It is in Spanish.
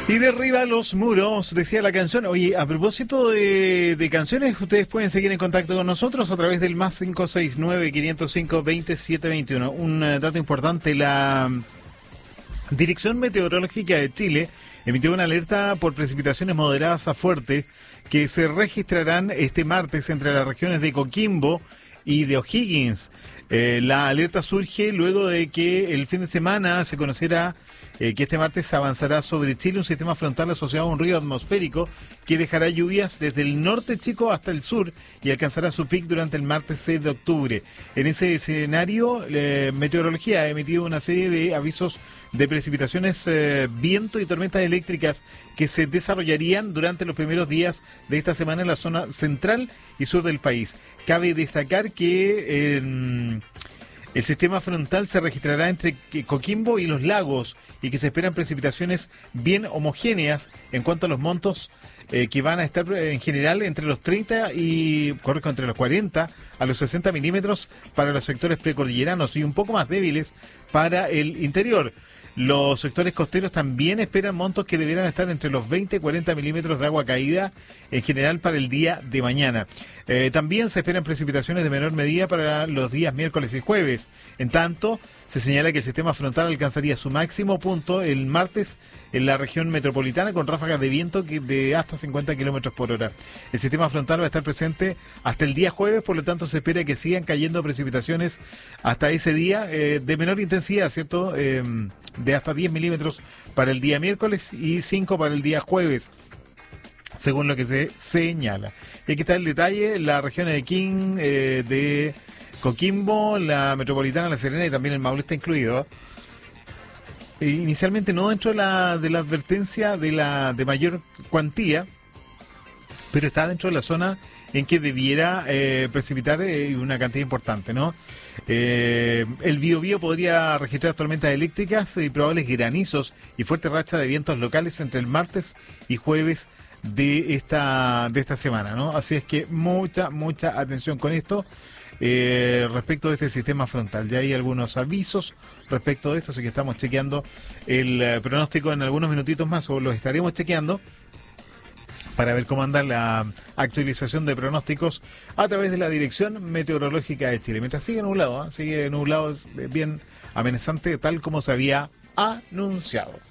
Y derriba los muros, decía la canción. Oye, a propósito de canciones, ustedes pueden seguir en contacto con nosotros a través del más 569-505-2721. Un dato importante, la Dirección Meteorológica de Chile emitió una alerta por precipitaciones moderadas a fuertes que se registrarán este martes entre las regiones de Coquimbo y de O'Higgins. La alerta surge luego de que el fin de semana se conociera que este martes avanzará sobre Chile un sistema frontal asociado a un río atmosférico que dejará lluvias desde el norte chico hasta el sur y alcanzará su pic durante el martes 6 de octubre. En ese escenario, Meteorología ha emitido una serie de avisos de precipitaciones, viento y tormentas eléctricas que se desarrollarían durante los primeros días de esta semana en la zona central y sur del país. Cabe destacar que el sistema frontal se registrará entre Coquimbo y los lagos y que se esperan precipitaciones bien homogéneas en cuanto a los montos que van a estar en general entre los 30 y entre los 40 a los 60 milímetros para los sectores precordilleranos y un poco más débiles para el interior. Los sectores costeros también esperan montos que debieran estar entre los 20 y 40 milímetros de agua caída en general para el día de mañana. También se esperan precipitaciones de menor medida para los días miércoles y jueves. En tanto, se señala que el sistema frontal alcanzaría su máximo punto el martes en la región metropolitana con ráfagas de viento de hasta 50 kilómetros por hora. El sistema frontal va a estar presente hasta el día jueves, por lo tanto se espera que sigan cayendo precipitaciones hasta ese día de menor intensidad, ¿cierto? De hasta 10 milímetros para el día miércoles y 5 para el día jueves, según lo que se señala. Y aquí está el detalle: la región de King, de Coquimbo, la metropolitana, la Serena y también el Maule está incluido. Inicialmente no dentro de la advertencia de mayor cuantía, pero está dentro de la zona en que debiera precipitar una cantidad importante, ¿no? El Biobío podría registrar tormentas eléctricas y probables granizos y fuertes rachas de vientos locales entre el martes y jueves de esta semana, ¿no? Así es que mucha atención con esto respecto de este sistema frontal. Ya hay algunos avisos respecto de esto, así que estamos chequeando el pronóstico en algunos minutitos más, o los estaremos chequeando para ver cómo anda la actualización de pronósticos a través de la Dirección Meteorológica de Chile. Mientras sigue nublado, es bien amenazante, tal como se había anunciado.